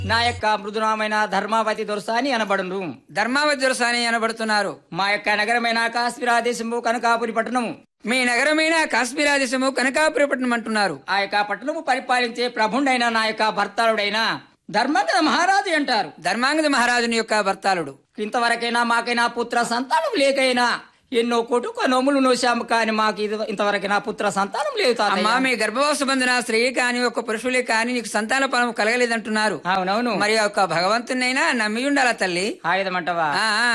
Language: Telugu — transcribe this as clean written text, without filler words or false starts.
నా యొక్క మృదునామైన ధర్మావతి దొరసాని అనబడును. ధర్మావతి దొరసాని అనబడుతున్నారు. మా యొక్క నగరమైన కాశ్మీరాదేశము కనకాపురి పట్టణము. మీ నగరమైన కాశ్మీరాదేశము కనకాపురపట్నం అంటున్నారు. ఆ యొక్క పట్టణము పరిపాలించే ప్రభుండైన నా యొక్క భర్తాళుడైన ధర్మంగద మహారాజు అంటారు. ధర్మాంగద మహారాజుని యొక్క భర్తాలుడు. ఇంతవరకైనా మాకైనా పుత్ర సంతానం లేకైనా ఎన్నో కొటుక నోములు నోశాము, కానీ మాకు ఇంతవరకైనా పుత్ర సంతానం లేదు తాతయ్య. అమ్మా, మీ గర్భవాస బంధన స్త్రీ కాని ఒక పురుషులే కాని నీకు సంతాన ఫలం కలగలేదంటున్నారు. అవునవును. మరి ఒక భగవంతునైనా నమ్మి ఉండాలా తల్లి. ఆయుధమంటవా? ఆ